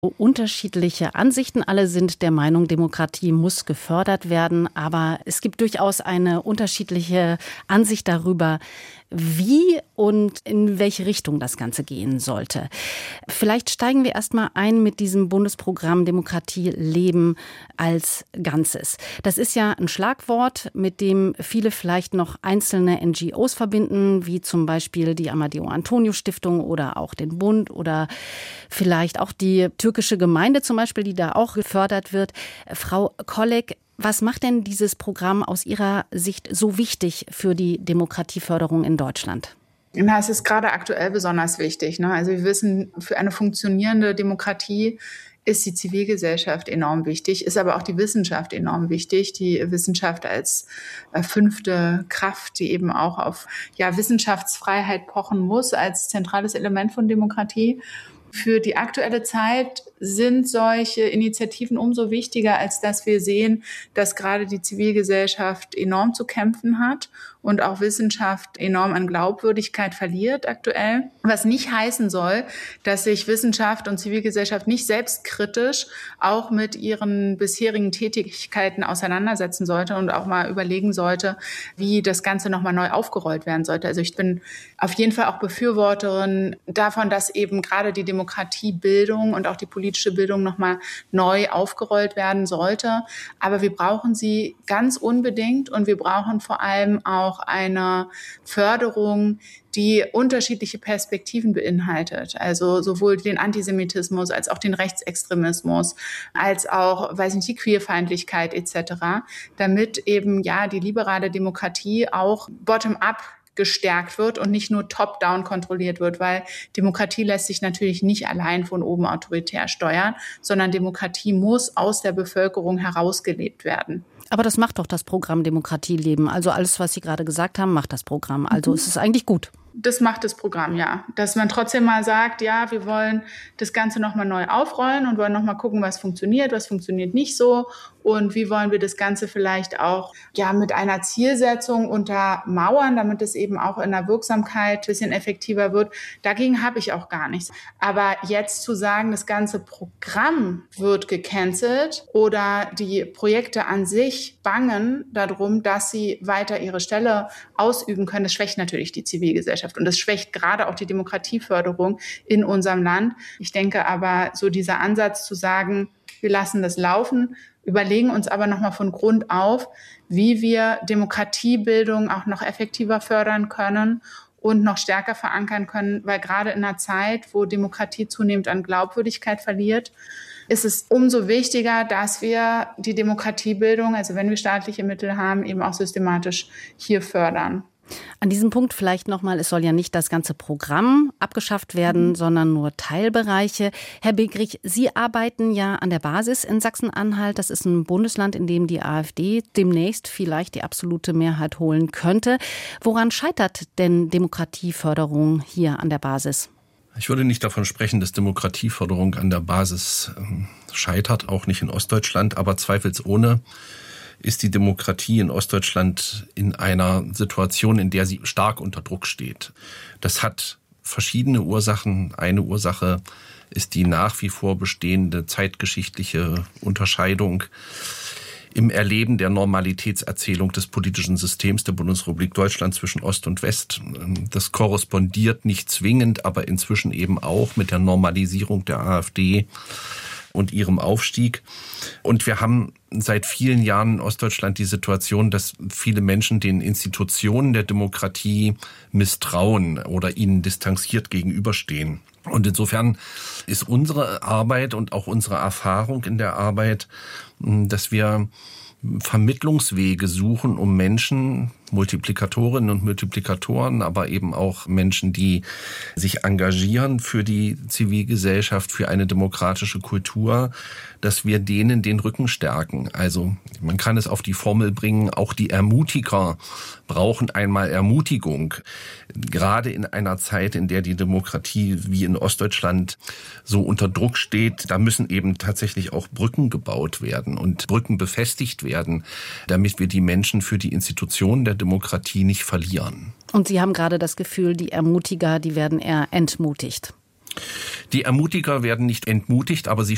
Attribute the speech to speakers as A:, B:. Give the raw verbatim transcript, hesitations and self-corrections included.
A: Unterschiedliche Ansichten. Alle sind der Meinung, Demokratie muss gefördert werden. Aber es gibt durchaus eine unterschiedliche Ansicht darüber, wie und in welche Richtung das Ganze gehen sollte. Vielleicht steigen wir erst mal ein mit diesem Bundesprogramm Demokratie leben als Ganzes. Das ist ja ein Schlagwort, mit dem viele vielleicht noch einzelne N G Os verbinden, wie zum Beispiel die Amadeo Antonio Stiftung oder auch den Bund oder vielleicht auch die türkische Gemeinde zum Beispiel, die da auch gefördert wird. Frau Kollek, was macht denn dieses Programm aus Ihrer Sicht so wichtig für die Demokratieförderung in Deutschland?
B: Na, es ist gerade aktuell besonders wichtig, ne? Also wir wissen, für eine funktionierende Demokratie ist die Zivilgesellschaft enorm wichtig, ist aber auch die Wissenschaft enorm wichtig. Die Wissenschaft als äh, fünfte Kraft, die eben auch auf ja, Wissenschaftsfreiheit pochen muss, als zentrales Element von Demokratie. Für die aktuelle Zeit sind solche Initiativen umso wichtiger, als dass wir sehen, dass gerade die Zivilgesellschaft enorm zu kämpfen hat und auch Wissenschaft enorm an Glaubwürdigkeit verliert aktuell. Was nicht heißen soll, dass sich Wissenschaft und Zivilgesellschaft nicht selbstkritisch auch mit ihren bisherigen Tätigkeiten auseinandersetzen sollte und auch mal überlegen sollte, wie das Ganze nochmal neu aufgerollt werden sollte. Also ich bin auf jeden Fall auch Befürworterin davon, dass eben gerade die Demokratiebildung und auch die politische Bildung nochmal neu aufgerollt werden sollte. Aber wir brauchen sie ganz unbedingt und wir brauchen vor allem auch eine Förderung, die unterschiedliche Perspektiven beinhaltet. Also sowohl den Antisemitismus als auch den Rechtsextremismus, als auch, weiß nicht, die Queerfeindlichkeit et cetera, damit eben ja die liberale Demokratie auch bottom-up gestärkt wird und nicht nur top-down kontrolliert wird, weil Demokratie lässt sich natürlich nicht allein von oben autoritär steuern, sondern Demokratie muss aus der Bevölkerung herausgelebt werden.
A: Aber das macht doch das Programm Demokratie leben. Also alles, was Sie gerade gesagt haben, macht das Programm. Also es ist eigentlich gut.
B: Das macht das Programm, ja. Dass man trotzdem mal sagt, ja, wir wollen das Ganze nochmal neu aufrollen und wollen nochmal gucken, was funktioniert, was funktioniert nicht so und wie wollen wir das Ganze vielleicht auch ja mit einer Zielsetzung untermauern, damit es eben auch in der Wirksamkeit ein bisschen effektiver wird. Dagegen habe ich auch gar nichts. Aber jetzt zu sagen, das ganze Programm wird gecancelt oder die Projekte an sich bangen darum, dass sie weiter ihre Stelle ausüben können, das schwächt natürlich die Zivilgesellschaft. Und das schwächt gerade auch die Demokratieförderung in unserem Land. Ich denke aber, so dieser Ansatz zu sagen, wir lassen das laufen, überlegen uns aber nochmal von Grund auf, wie wir Demokratiebildung auch noch effektiver fördern können und noch stärker verankern können, weil gerade in einer Zeit, wo Demokratie zunehmend an Glaubwürdigkeit verliert, ist es umso wichtiger, dass wir die Demokratiebildung, also wenn wir staatliche Mittel haben, eben auch systematisch hier fördern.
A: An diesem Punkt vielleicht nochmal, es soll ja nicht das ganze Programm abgeschafft werden, mhm. sondern nur Teilbereiche. Herr Begrich, Sie arbeiten ja an der Basis in Sachsen-Anhalt. Das ist ein Bundesland, in dem die AfD demnächst vielleicht die absolute Mehrheit holen könnte. Woran scheitert denn Demokratieförderung hier an der Basis?
C: Ich würde nicht davon sprechen, dass Demokratieförderung an der Basis scheitert, auch nicht in Ostdeutschland, aber zweifelsohne ist die Demokratie in Ostdeutschland in einer Situation, in der sie stark unter Druck steht. Das hat verschiedene Ursachen. Eine Ursache ist die nach wie vor bestehende zeitgeschichtliche Unterscheidung im Erleben der Normalitätserzählung des politischen Systems der Bundesrepublik Deutschland zwischen Ost und West. Das korrespondiert nicht zwingend, aber inzwischen eben auch mit der Normalisierung der AfD und ihrem Aufstieg. Und wir haben seit vielen Jahren in Ostdeutschland die Situation, dass viele Menschen den Institutionen der Demokratie misstrauen oder ihnen distanziert gegenüberstehen. Und insofern ist unsere Arbeit und auch unsere Erfahrung in der Arbeit, dass wir Vermittlungswege suchen, um Menschen, Multiplikatorinnen und Multiplikatoren, aber eben auch Menschen, die sich engagieren für die Zivilgesellschaft, für eine demokratische Kultur, dass wir denen den Rücken stärken. Also man kann es auf die Formel bringen, auch die Ermutiger brauchen einmal Ermutigung. Gerade in einer Zeit, in der die Demokratie wie in Ostdeutschland so unter Druck steht, da müssen eben tatsächlich auch Brücken gebaut werden und Brücken befestigt werden, damit wir die Menschen für die Institutionen der Demokratie nicht verlieren.
A: Und Sie haben gerade das Gefühl, die Ermutiger, die werden eher entmutigt.
C: Die Ermutiger werden nicht entmutigt, aber sie